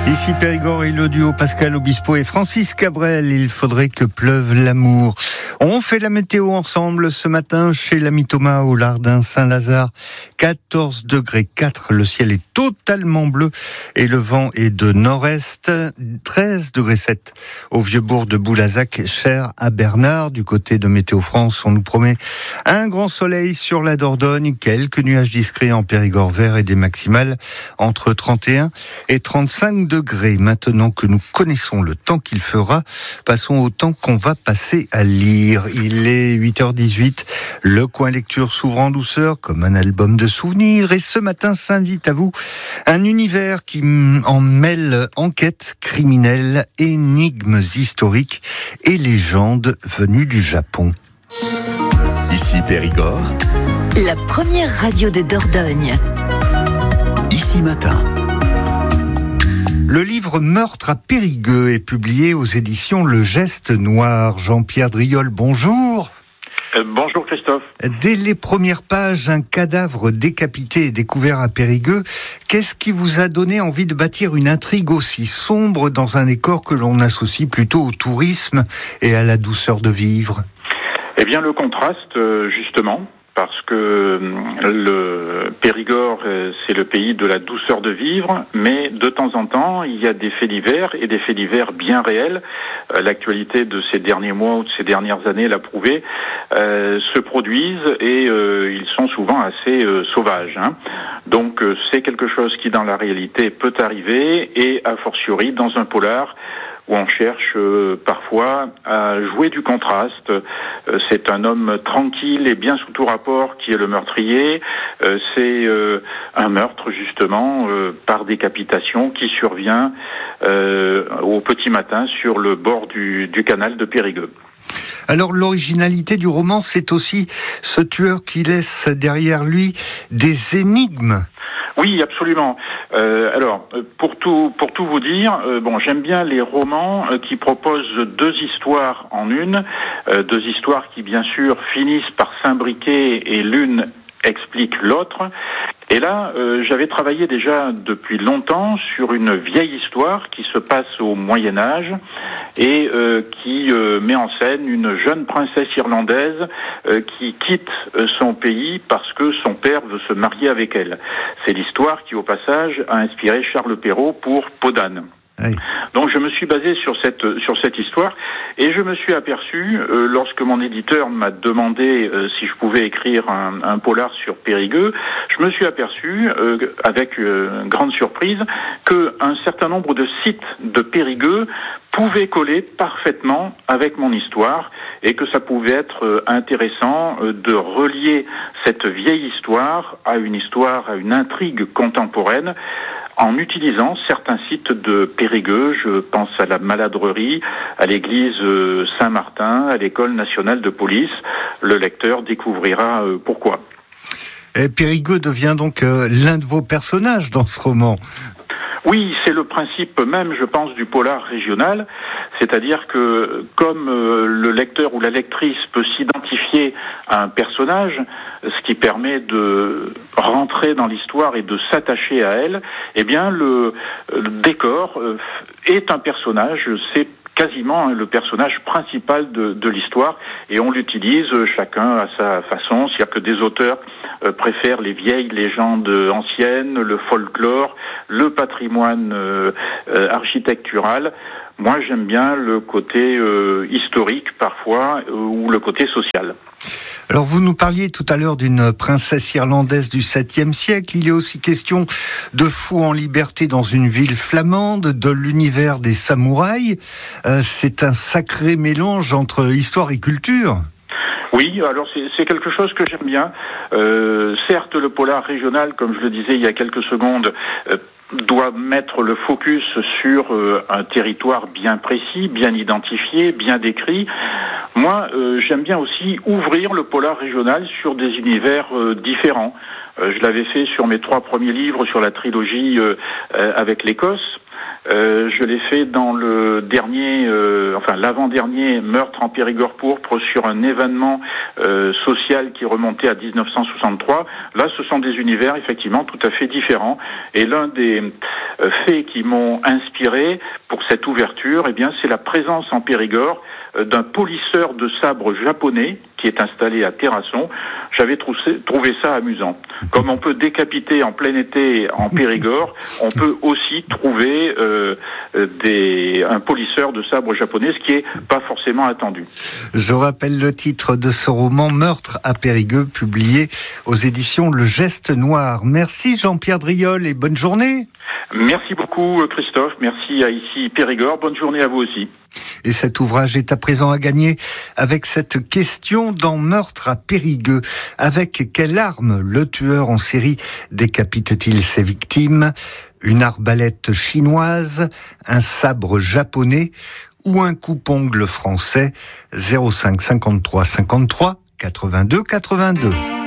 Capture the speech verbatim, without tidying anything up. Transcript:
Ici Périgord et le duo Pascal Obispo et Francis Cabrel, il faudrait que pleuve l'amour. On fait la météo ensemble ce matin chez l'ami Thomas au Lardin Saint-Lazare. quatorze degrés quatre, le ciel est totalement bleu et le vent est de nord-est. treize degrés sept au Vieux-Bourg de Boulazac, cher à Bernard. Du côté de Météo France, on nous promet un grand soleil sur la Dordogne, quelques nuages discrets en Périgord vert et des maximales entre trente et un et trente-cinq degrés. Maintenant que nous connaissons le temps qu'il fera, passons au temps qu'on va passer à lire. Il est huit heures dix-huit, le coin lecture s'ouvre en douceur comme un album de souvenirs et ce matin s'invite à vous un univers qui en mêle enquêtes criminelles, énigmes historiques et légendes venues du Japon. Ici Périgord, la première radio de Dordogne. Ici Matin. Le livre Meurtre à Périgueux est publié aux éditions Le Geste Noir. Jean-Pierre Driol, bonjour. Euh, bonjour Christophe. Dès les premières pages, un cadavre décapité est découvert à Périgueux. Qu'est-ce qui vous a donné envie de bâtir une intrigue aussi sombre dans un décor que l'on associe plutôt au tourisme et à la douceur de vivre ? Eh bien le contraste, justement. Parce que le Périgord, c'est le pays de la douceur de vivre, mais de temps en temps, il y a des faits divers, et des faits divers bien réels. L'actualité de ces derniers mois ou de ces dernières années l'a prouvé, euh, se produisent et euh, ils sont souvent assez euh, sauvages. Hein. Donc euh, c'est quelque chose qui dans la réalité peut arriver, et a fortiori dans un polar, où on cherche euh, parfois à jouer du contraste. Euh, c'est un homme tranquille et bien sous tout rapport qui est le meurtrier. Euh, c'est euh, un meurtre justement euh, par décapitation qui survient euh, au petit matin sur le bord du, du canal de Périgueux. Alors l'originalité du roman, c'est aussi ce tueur qui laisse derrière lui des énigmes. Oui, absolument. Euh, alors, pour tout pour tout vous dire, euh, bon, j'aime bien les romans euh, qui proposent deux histoires en une, euh, deux histoires qui bien sûr finissent par s'imbriquer et l'une explique l'autre. Et là, euh, j'avais travaillé déjà depuis longtemps sur une vieille histoire qui se passe au Moyen-Âge et euh, qui euh, met en scène une jeune princesse irlandaise euh, qui quitte euh, son pays parce que son père veut se marier avec elle. C'est l'histoire qui, au passage, a inspiré Charles Perrault pour Peau d'âne. Oui. Donc je me suis basé sur cette sur cette histoire et je me suis aperçu euh, lorsque mon éditeur m'a demandé euh, si je pouvais écrire un, un polar sur Périgueux, je me suis aperçu euh, avec euh, grande surprise que un certain nombre de sites de Périgueux pouvaient coller parfaitement avec mon histoire et que ça pouvait être euh, intéressant euh, de relier cette vieille histoire à une histoire, à une intrigue contemporaine, en utilisant certains sites de Périgueux. Je pense à la Maladrerie, à l'église Saint-Martin, à l'école nationale de police. Le lecteur découvrira pourquoi. Et Périgueux devient donc l'un de vos personnages dans ce roman. Oui, c'est le principe même, je pense, du polar régional. C'est-à-dire que comme euh, le lecteur ou la lectrice peut s'identifier à un personnage, ce qui permet de rentrer dans l'histoire et de s'attacher à elle, eh bien le, le décor euh, est un personnage, c'est quasiment le personnage principal de, de l'histoire et on l'utilise chacun à sa façon. C'est-à-dire que des auteurs euh, préfèrent les vieilles légendes anciennes, le folklore, le patrimoine euh, euh, architectural. Moi, j'aime bien le côté euh, historique parfois euh, ou le côté social. Alors, vous nous parliez tout à l'heure d'une princesse irlandaise du septième siècle. Il est aussi question de fous en liberté dans une ville flamande, de l'univers des samouraïs. Euh, c'est un sacré mélange entre histoire et culture. Oui, alors c'est, c'est quelque chose que j'aime bien. Euh, certes, le polar régional, comme je le disais il y a quelques secondes, euh, doit mettre le focus sur euh, un territoire bien précis, bien identifié, bien décrit. Moi, euh, j'aime bien aussi ouvrir le polar régional sur des univers euh, différents. Euh, je l'avais fait sur mes trois premiers livres sur la trilogie euh, euh, avec l'Écosse. Euh, je l'ai fait dans le dernier, euh, enfin l'avant-dernier Meurtre en Périgord pourpre sur un événement euh, social qui remontait à dix-neuf cent soixante-trois. Là, ce sont des univers effectivement tout à fait différents. Et l'un des euh, faits qui m'ont inspiré pour cette ouverture, eh bien, c'est la présence en Périgord euh, d'un polisseur de sabre japonais qui est installé à Terrasson. J'avais trouvé, trouvé ça amusant. Comme on peut décapiter en plein été en Périgord, on peut aussi trouver euh, des, un polisseur de sabre japonais, ce qui est pas forcément attendu. Je rappelle le titre de ce roman, Meurtre à Périgueux, publié aux éditions Le Geste Noir. Merci Jean-Pierre Driol et bonne journée. Merci beaucoup Christophe, merci à Ici Périgord, bonne journée à vous aussi. Et cet ouvrage est à présent à gagner avec cette question dans Meurtre à Périgueux. Avec quelle arme le tueur en série décapite-t-il ses victimes ? Une arbalète chinoise, un sabre japonais ou un coupe-ongle français ? zéro cinq cinquante-trois cinquante-trois quatre-vingt-deux quatre-vingt-deux.